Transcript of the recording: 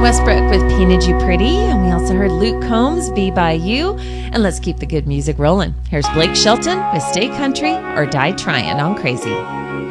Westbrook with Painted You Pretty, and we also heard Luke Combs, Be By You. And let's keep the good music rolling. Here's Blake Shelton with Stay Country or Die Tryin' on Crazy.